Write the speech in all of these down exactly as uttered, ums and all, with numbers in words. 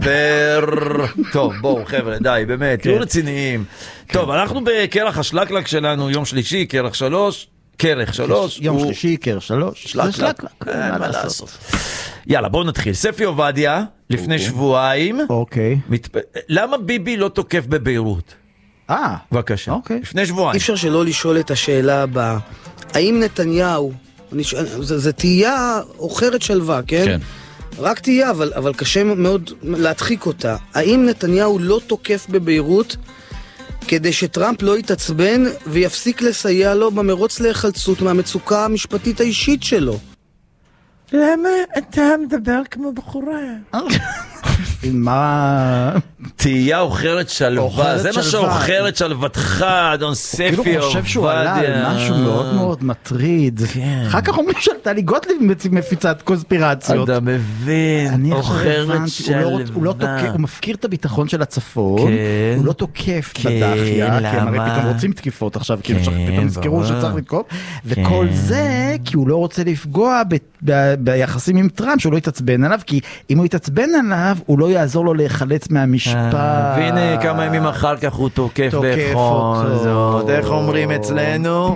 טוב, בואו חבר'ה, די, באמת, תהיו רציניים. טוב, אנחנו בקרח השלקלק שלנו, יום שלישי, קרח שלוש, קרח שלוש. יום שלישי, קרח שלוש. שלקלק. אין מה לעשות. יאללה, בואו נתחיל. ספי עובדיה, לפני שבועיים. אוקיי. למה ביבי לא תוקף בביירות? אה. בבקשה. אוקיי. לפני שבועיים. אי אפשר שלא לשאול את השאלה הבאה. האם נתניהו, זה תהייה אוכרת שלווה, כן? כן. רק תהייה, אבל, אבל קשה מאוד להדחיק אותה. האם נתניהו לא תוקף בביירות כדי שטראמפ לא יתעצבן ויפסיק לסייע לו במרוץ להיחלצות מהמצוקה המשפטית האישית שלו? למה אתה מדבר כמו בחורה? מה? תהייה אוכרת שלווה, זה מה שאוכרת שלוותך, אדון ספי עובדיה. כאילו חושב שהוא עלה על משהו מאוד מאוד מטריד. אחר כך אומרים שטלי גוטליב מפיצת קונספירציות. אתה מבין, אוכרת שלווה. הוא מפקיר את הביטחון של הצפון, הוא לא תוקף בדחיה, כי הם הרי פתאום רוצים תקיפות עכשיו, כי פתאום נזכרו שצריך לתקוף, וכל זה כי הוא לא רוצה לפגוע ביחסים עם טראמפ, שהוא לא יתעצבן עליו, כי אם הוא יתעצבן עליו, הוא לא יעזור לו להיחלץ מהמשפט. והנה כמה ימים אחר כך הוא תוקף בכל זאת. איך אומרים אצלנו?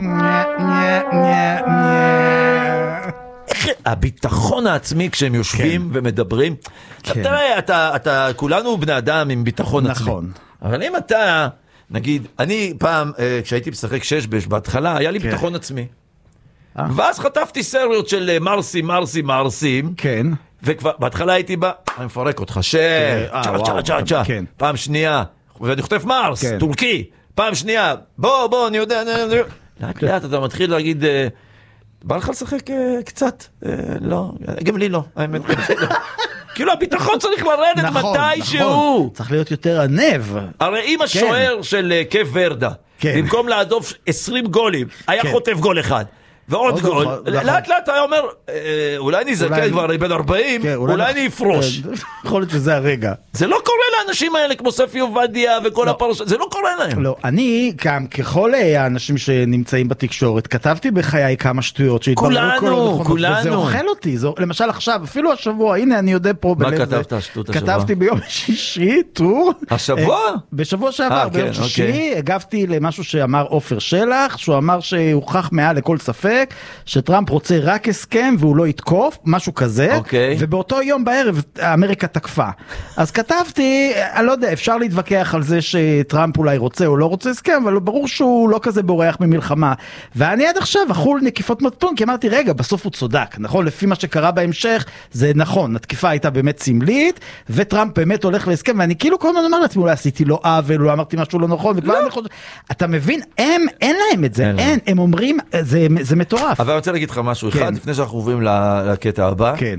הביטחון העצמי כשהם יושבים ומדברים. תראה, אתה, כולנו בני אדם עם ביטחון עצמי. נכון. אבל אם אתה, נגיד, אני פעם, כשהייתי משחק שש בש בהתחלה, היה לי ביטחון עצמי. ואז חטפתי סריות של מרסי, מרסי, מרסים. כן. וכבר, בהתחלה הייתי בא, אני מפרק אותך, שר, צ'ה, צ'ה, צ'ה, צ'ה. פעם שנייה, ואני חוטף מרס, טורקי. פעם שנייה, בוא, בוא, אני יודע, לאט לאט אתה מתחיל להגיד, בא לך לשחק קצת? לא, גם לי לא, האמת. כאילו הביטחון צריך לרדת מתישהו. צריך להיות יותר ענב. הרי אם השוער של קייב ורדה, במקום להדוף עשרים גולים, היה חוטף גול אחד. ועוד גול, לאט לאט היה אומר, אולי אני זקן כבר בן ארבעים, אולי אני אפרוש. יכול להיות שזה הרגע. זה לא קורה לאנשים האלה כמו ספי עובדיה וכל הפרשה, זה לא קורה להם. לא, אני גם ככל האנשים שנמצאים בתקשורת, כתבתי בחיי כמה שטויות. כולנו, כולנו. וזה אוכל אותי, למשל עכשיו, אפילו השבוע, הנה אני יודע פה. מה כתבת השטות השבוע? כתבתי ביום שישי, טור. השבוע? בשבוע שעבר, ביום שישי, הגבתי למשהו שאמר עופר שלח, שהוא אמר שהוכח מעל לכל ספק, שטראמפ רוצה רק הסכם והוא לא יתקוף, משהו כזה, okay. ובאותו יום בערב אמריקה תקפה. אז כתבתי, אני לא יודע, אפשר להתווכח על זה שטראמפ אולי רוצה או לא רוצה הסכם, אבל ברור שהוא לא כזה בורח ממלחמה. ואני עד עכשיו אכול נקיפות מצפון, כי אמרתי, רגע, בסוף הוא צודק, נכון? לפי מה שקרה בהמשך, זה נכון, התקיפה הייתה באמת סמלית, וטראמפ באמת הולך להסכם, ואני כאילו כל הזמן אומר לעצמי, אולי עשיתי לו עוול, לא אמרתי משהו לא נכון, וכבר אני חושב, אתה מבין, הם, אין להם את זה, אין, הם אומרים, זה, זה מטורף. אבל אני רוצה להגיד לך משהו אחד, לפני שאנחנו עוברים לקטע הבא. כן.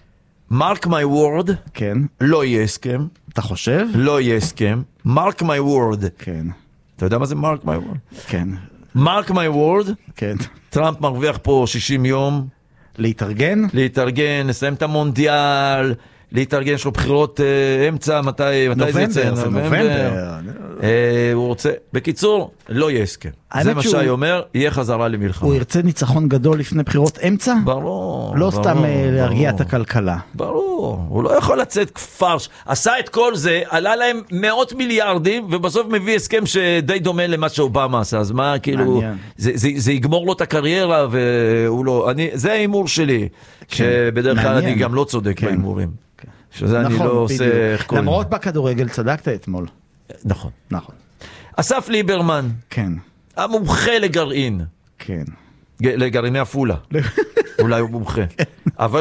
Mark my word, כן. לא יהיה הסכם. אתה חושב? לא יהיה הסכם. Mark my word. כן. אתה יודע מה זה Mark my word? כן. Mark my word. כן. טראמפ מרוויח פה שישים יום. להתארגן? להתארגן, לסיים את המונדיאל. להתארגן, יש לו בחירות אה, אמצע, מתי, מתי זה יצא? נובמבר, נובמבר. אה, הוא רוצה, בקיצור, לא יהיה הסכם. זה מה שאני אומר, יהיה חזרה למלחמה. הוא ירצה ניצחון גדול לפני בחירות אמצע? ברור. לא ברור, סתם ברור. להרגיע את הכלכלה. ברור, הוא לא יכול לצאת פרש. עשה את כל זה, עלה להם מאות מיליארדים, ובסוף מביא הסכם שדי דומה למה שאובמה עשה. אז מה, כאילו, זה, זה, זה יגמור לו את הקריירה, והוא לא, אני, זה האימור שלי, כן. שבדרך כלל אני גם לא צודק כן. באימורים. כן. שזה נכון, אני לא עושה... למרות בכדורגל צדקת אתמול. נכון. נכון. אסף ליברמן. כן. המומחה לגרעין. כן. לגרעיני אפולה. אולי הוא מומחה. אבל